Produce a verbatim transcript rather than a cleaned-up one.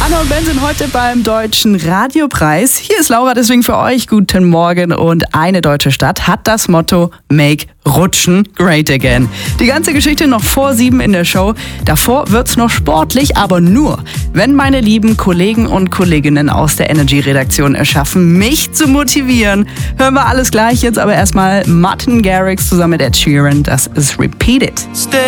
Anna und Ben sind heute beim Deutschen Radiopreis. Hier ist Laura deswegen für euch. Guten Morgen. Und eine deutsche Stadt hat das Motto Make Rutschen Great Again. Die ganze Geschichte noch vor sieben in der Show. Davor wird's noch sportlich, aber nur, wenn meine lieben Kollegen und Kolleginnen aus der Energy-Redaktion es schaffen, mich zu motivieren. Hören wir alles gleich. Jetzt aber erstmal Martin Garrix zusammen mit Ed Sheeran. Das ist Repeat It.